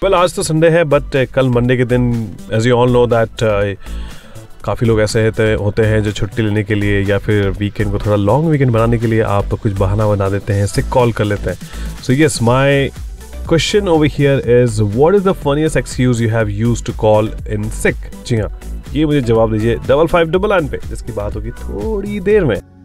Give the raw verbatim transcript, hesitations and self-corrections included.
Well आज तो Sunday है बट कल मंडे के दिन as you all know that काफ़ी लोग ऐसे होते होते हैं जो छुट्टी लेने के लिए या फिर वीकेंड को थोड़ा लॉन्ग वीकेंड बनाने के लिए आप कुछ बहाना बना देते हैं, सिक कॉल कर लेते हैं. So yes, my question over here is what is the funniest excuse you have used to call in सिक. जी हाँ, ये मुझे जवाब दीजिए डबल फाइव डबल नाइन पे, जिसकी बात होगी थोड़ी देर में.